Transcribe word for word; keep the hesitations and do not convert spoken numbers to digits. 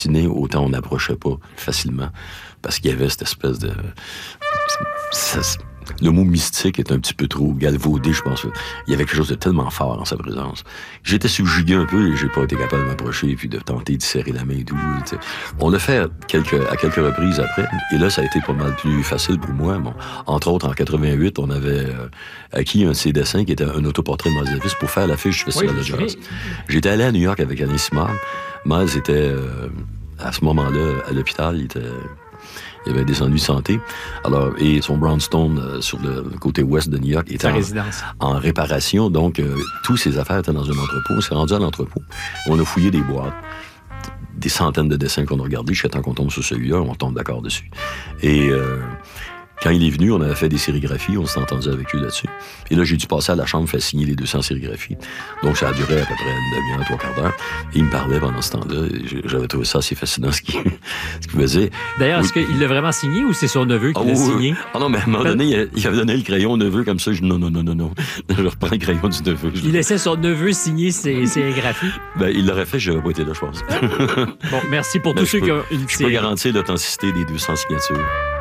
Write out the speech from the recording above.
dessiner, autant on n'approchait pas facilement. Parce qu'il y avait cette espèce de... Ça, le mot mystique est un petit peu trop galvaudé, je pense. Il y avait quelque chose de tellement fort dans sa présence. J'étais subjugué un peu et j'ai pas été capable de m'approcher et puis de tenter de serrer la main et tout. T'sais. On l'a fait à quelques, à quelques reprises après. Et là, ça a été pas mal plus facile pour moi. Bon, entre autres, en quatre-vingt-huit, on avait euh, acquis un de ses dessins qui était un autoportrait de Miles Davis pour faire l'affiche du Festival oui, de jazz. J'étais allé à New York avec Annie Simard. Miles était, euh, à ce moment-là, à l'hôpital. Il était... Il y avait des ennuis de santé. Alors, et son brownstone euh, sur le côté ouest de New York était en, en réparation. Donc, euh, tous ses affaires étaient dans un entrepôt. On s'est rendu à l'entrepôt. On a fouillé des boîtes, des centaines de dessins qu'on a regardés. Jusqu'à temps qu'on tombe sur celui-là, on tombe d'accord dessus. Et euh, quand il est venu, on avait fait des sérigraphies. On s'est entendu avec lui là-dessus. Et là, j'ai dû passer à la chambre, faire signer les deux cents sérigraphies. Donc, ça a duré à peu près une demi-heure, trois quarts d'heure. Et il me parlait pendant ce temps-là. Et j'avais trouvé ça assez fascinant, ce qu'il, ce qu'il faisait. D'ailleurs, oui. Est-ce qu'il l'a vraiment signé ou c'est son neveu qui oh, l'a oui. signé? Ah non, mais à un moment donné, il, il avait donné le crayon au neveu comme ça. Je dis non, non, non, non, non. Je reprends le crayon du neveu. Je il laissait son neveu signer ses sérigraphies? Ben, il l'aurait fait, je n'aurais pas été là, je pense. Bon, merci pour ben, tous ceux peux, qui ont une Je peux garantir l'authenticité des deux cents signatures.